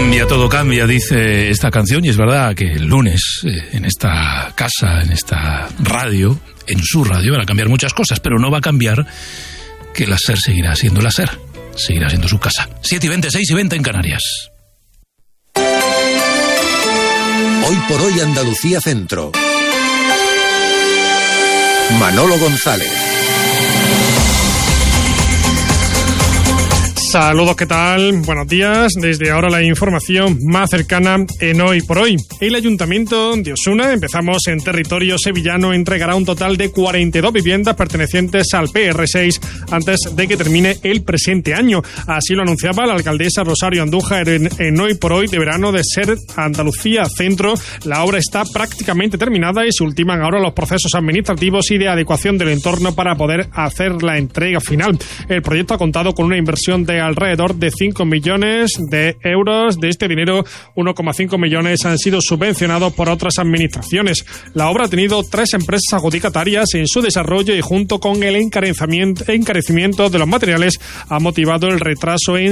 Todo cambia, dice esta canción, y es verdad que el lunes en esta casa, en esta radio, en su radio, van a cambiar muchas cosas, pero no va a cambiar que la SER seguirá siendo la SER, seguirá siendo su casa. 7:20, 6:20 en Canarias. Hoy por hoy Andalucía Centro. Manolo González. Saludos, ¿qué tal? Buenos días. Desde ahora la información más cercana en Hoy por Hoy. El Ayuntamiento de Osuna, empezamos en territorio sevillano, entregará un total de 42 viviendas pertenecientes al PR6 antes de que termine el presente año. Así lo anunciaba la alcaldesa Rosario Andújar en Hoy por Hoy de verano de SER Andalucía Centro. La obra está prácticamente terminada y se ultiman ahora los procesos administrativos y de adecuación del entorno para poder hacer la entrega final. El proyecto ha contado con una inversión de alrededor de 5 millones de euros. De este dinero, 1,5 millones han sido subvencionados por otras administraciones. La obra ha tenido 3 empresas adjudicatarias en su desarrollo y junto con el encarecimiento de los materiales ha motivado el retraso en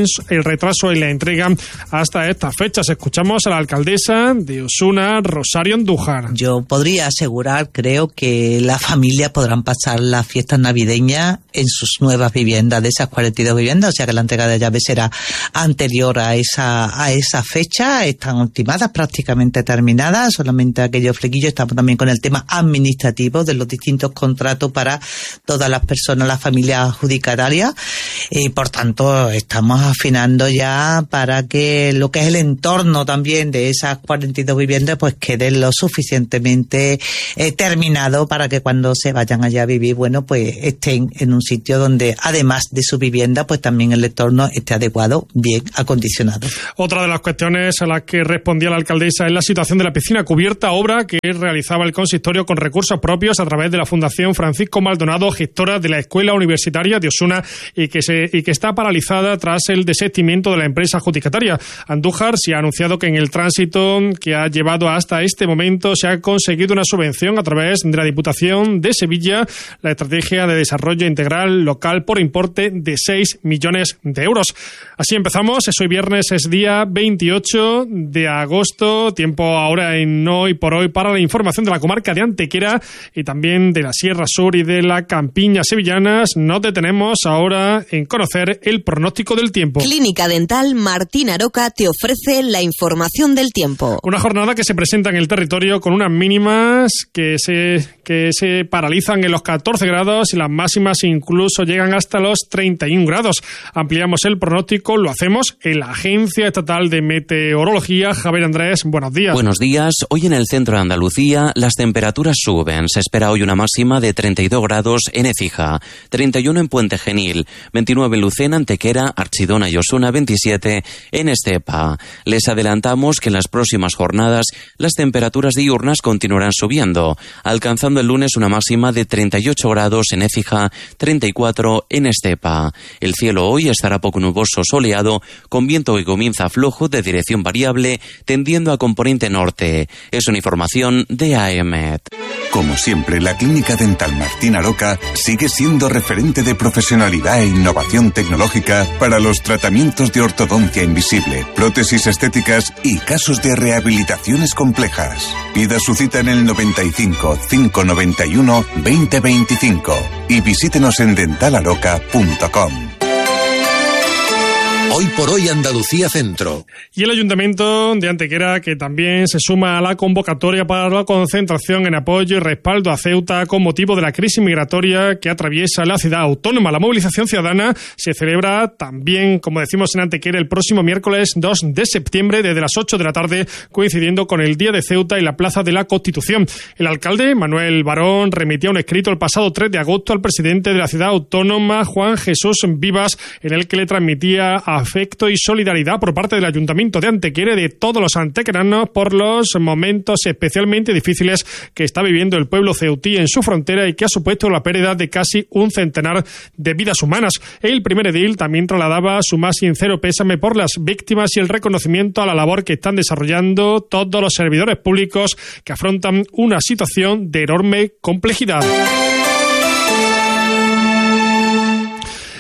la entrega hasta estas fechas. Escuchamos a la alcaldesa de Osuna, Rosario Andújar. Yo podría asegurar, creo que las familias podrán pasar las fiestas navideñas en sus nuevas viviendas, de esas 42 viviendas, o sea que la entrega de llaves será anterior a esa fecha. Están ultimadas, prácticamente terminadas, solamente aquellos flequillos. Estamos también con el tema administrativo de los distintos contratos para todas las personas, las familias adjudicatarias, y por tanto estamos afinando ya para que lo que es el entorno también de esas 42 viviendas pues quede lo suficientemente terminado para que cuando se vayan allá a vivir, bueno, pues estén en un sitio donde además de su vivienda pues también el entorno esté adecuado, bien acondicionado. Otra de las cuestiones a las que respondía la alcaldesa es la situación de la piscina cubierta, obra que realizaba el consistorio con recursos propios a través de la Fundación Francisco Maldonado, gestora de la Escuela Universitaria de Osuna, y que está paralizada tras el desistimiento de la empresa adjudicataria. Andújar se ha anunciado que en el tránsito que ha llevado hasta este momento se ha conseguido una subvención a través de la Diputación de Sevilla, la Estrategia de Desarrollo Integral Local, por importe de 6 millones de euros. Así empezamos. Hoy viernes es día 28 de agosto. Tiempo ahora en Hoy por Hoy para la información de la comarca de Antequera y también de la Sierra Sur y de la Campiña sevillanas. Nos detenemos ahora en conocer el pronóstico del tiempo. Clínica Dental Martín Aroca te ofrece la información del tiempo. Una jornada que se presenta en el territorio con unas mínimas que se paralizan en los 14 grados y las máximas incluso llegan hasta los 31 grados. Ampliamos el pronóstico, lo hacemos en la Agencia Estatal de Meteorología. Javier Andrés, buenos días. Buenos días. Hoy en el centro de Andalucía las temperaturas suben. Se espera hoy una máxima de 32 grados en Écija, 31 en Puente Genil, 29 en Lucena, Antequera, Archidona y Osuna, 27 en Estepa. Les adelantamos que en las próximas jornadas las temperaturas diurnas continuarán subiendo, alcanzando el lunes una máxima de 38 grados en Écija, 34 en Estepa. El cielo hoy estará poco nuboso soleado, con viento que comienza flojo de dirección variable, tendiendo a componente norte. Es una información de AEMET. Como siempre, la Clínica Dental Martín Aroca sigue siendo referente de profesionalidad e innovación tecnológica para los tratamientos de ortodoncia invisible, prótesis estéticas y casos de rehabilitaciones complejas. Pida su cita en el 95 591 2025 y visítenos en dentalaroca.com. Hoy por hoy Andalucía Centro. Y el Ayuntamiento de Antequera, que también se suma a la convocatoria para la concentración en apoyo y respaldo a Ceuta con motivo de la crisis migratoria que atraviesa la ciudad autónoma. La movilización ciudadana se celebra también, como decimos, en Antequera el próximo miércoles 2 de septiembre desde las 8 de la tarde, coincidiendo con el Día de Ceuta y la Plaza de la Constitución. El alcalde, Manuel Barón, remitía un escrito el pasado 3 de agosto al presidente de la ciudad autónoma, Juan Jesús Vivas, en el que le transmitía afecto y solidaridad por parte del Ayuntamiento de Antequera y de todos los antequeranos por los momentos especialmente difíciles que está viviendo el pueblo ceutí en su frontera y que ha supuesto la pérdida de casi un centenar de vidas humanas. El primer edil también trasladaba su más sincero pésame por las víctimas y el reconocimiento a la labor que están desarrollando todos los servidores públicos que afrontan una situación de enorme complejidad.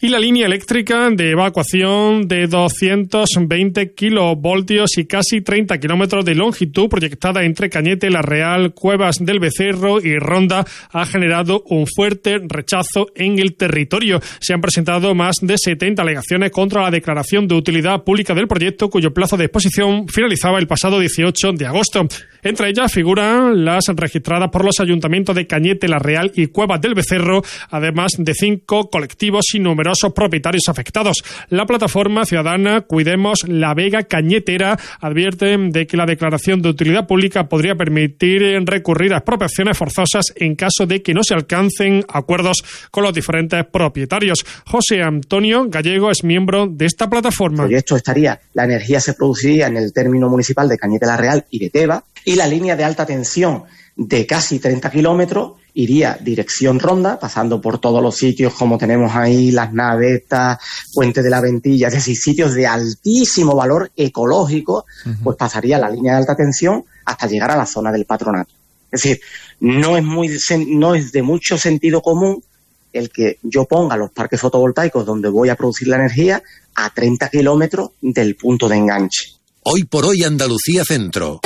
Y la línea eléctrica de evacuación de 220 kilovoltios y casi 30 kilómetros de longitud proyectada entre Cañete, La Real, Cuevas del Becerro y Ronda ha generado un fuerte rechazo en el territorio. Se han presentado más de 70 alegaciones contra la declaración de utilidad pública del proyecto, cuyo plazo de exposición finalizaba el pasado 18 de agosto. Entre ellas figuran las registradas por los ayuntamientos de Cañete, La Real y Cuevas del Becerro, además de 5 colectivos y numerosos propietarios afectados. La plataforma ciudadana Cuidemos la Vega Cañetera advierte de que la declaración de utilidad pública podría permitir recurrir a expropiaciones forzosas en caso de que no se alcancen acuerdos con los diferentes propietarios. José Antonio Gallego es miembro de esta plataforma. El proyecto estaría, la energía se produciría en el término municipal de Cañete, La Real y de Teba, y la línea de alta tensión de casi 30 kilómetros iría dirección Ronda, pasando por todos los sitios como tenemos ahí, Las Navetas, Puente de la Ventilla, es decir, sitios de altísimo valor ecológico, pues pasaría la línea de alta tensión hasta llegar a la zona del Patronato. Es decir, no es de mucho sentido común el que yo ponga los parques fotovoltaicos donde voy a producir la energía a 30 kilómetros del punto de enganche. Hoy por hoy Andalucía Centro.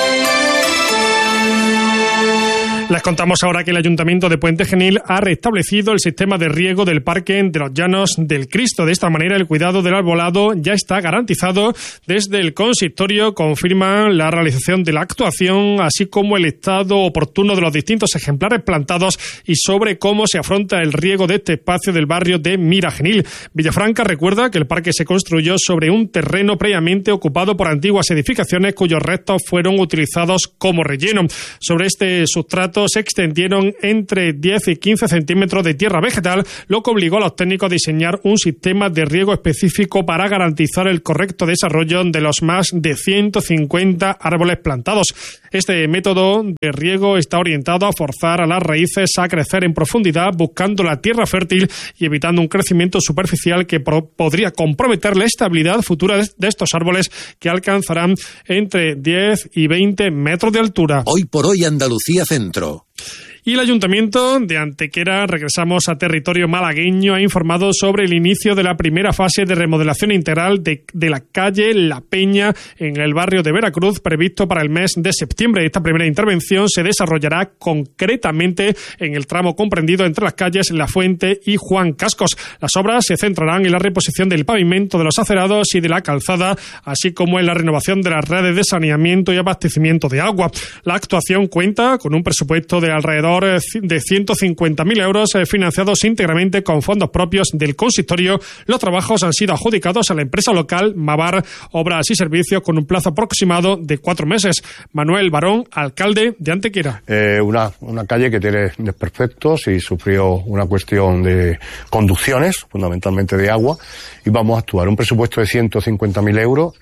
Les contamos ahora que el Ayuntamiento de Puente Genil ha restablecido el sistema de riego del Parque de los Llanos del Cristo. De esta manera, el cuidado del arbolado ya está garantizado. Desde el consistorio confirman la realización de la actuación, así como el estado oportuno de los distintos ejemplares plantados y sobre cómo se afronta el riego de este espacio del barrio de Miragenil. Villafranca recuerda que el parque se construyó sobre un terreno previamente ocupado por antiguas edificaciones cuyos restos fueron utilizados como relleno. Sobre este sustrato se extendieron entre 10 y 15 centímetros de tierra vegetal, lo que obligó a los técnicos a diseñar un sistema de riego específico para garantizar el correcto desarrollo de los más de 150 árboles plantados. Este método de riego está orientado a forzar a las raíces a crecer en profundidad, buscando la tierra fértil y evitando un crecimiento superficial que podría comprometer la estabilidad futura de estos árboles, que alcanzarán entre 10 y 20 metros de altura. Hoy por hoy Andalucía Centro. Y el Ayuntamiento de Antequera, regresamos a territorio malagueño, ha informado sobre el inicio de la primera fase de remodelación integral de la calle La Peña en el barrio de Veracruz, previsto para el mes de septiembre. Esta primera intervención se desarrollará concretamente en el tramo comprendido entre las calles La Fuente y Juan Cascos. Las obras se centrarán en la reposición del pavimento, de los acerados y de la calzada, así como en la renovación de las redes de saneamiento y abastecimiento de agua. La actuación cuenta con un presupuesto de alrededor de 150.000 euros financiados íntegramente con fondos propios del consistorio. Los trabajos han sido adjudicados a la empresa local Mavar Obras y Servicios con un plazo aproximado de 4 meses. Manuel Barón, alcalde de Antequera. Una calle que tiene desperfectos y sufrió una cuestión de conducciones, fundamentalmente de agua, y vamos a actuar un presupuesto de 150.000 euros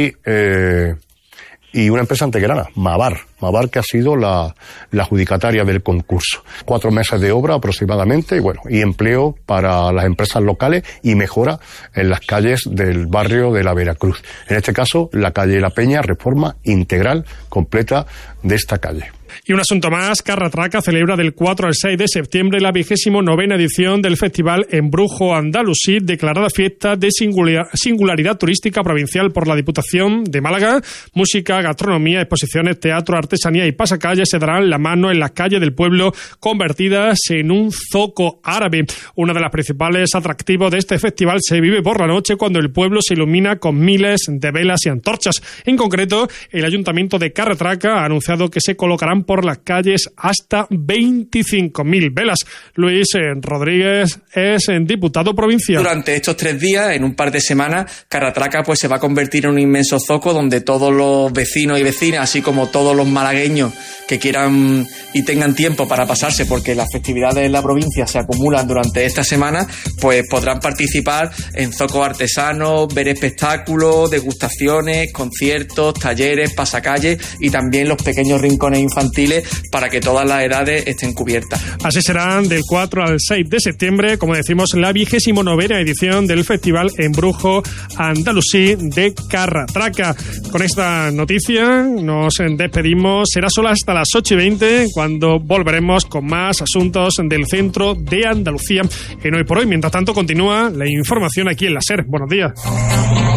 y una empresa antequerana, Mavar, que ha sido la adjudicataria del concurso. 4 meses de obra aproximadamente, y empleo para las empresas locales y mejora en las calles del barrio de la Veracruz. En este caso, la calle La Peña, reforma integral completa de esta calle. Y un asunto más, Carratraca celebra del 4 al 6 de septiembre la 29ª edición del Festival Embrujo Andalusí, declarada fiesta de singularidad turística provincial por la Diputación de Málaga. Música, gastronomía, exposiciones, teatro, artesanía y pasacalles se darán la mano en las calles del pueblo, convertidas en un zoco árabe. Uno de los principales atractivos de este festival se vive por la noche, cuando el pueblo se ilumina con miles de velas y antorchas. En concreto, el Ayuntamiento de Carratraca ha anunciado que se colocarán por las calles hasta 25.000 velas. Luis Rodríguez es diputado provincial. Durante estos 3 días, en un par de semanas, Carratraca pues se va a convertir en un inmenso zoco donde todos los vecinos y vecinas, así como todos los malagueños que quieran y tengan tiempo para pasarse, porque las festividades en la provincia se acumulan durante esta semana, pues podrán participar en zocos artesanos, ver espectáculos, degustaciones, conciertos, talleres, pasacalles y también los pequeños rincones infantiles infantiles para que todas las edades estén cubiertas. Así serán del 4 al 6 de septiembre, como decimos, la 29ª edición del Festival Embrujo Andalusí de Carratraca. Con esta noticia nos despedimos. Será solo hasta las 8:20 cuando volveremos con más asuntos del centro de Andalucía en Hoy por Hoy. Mientras tanto, continúa la información aquí en la SER. Buenos días.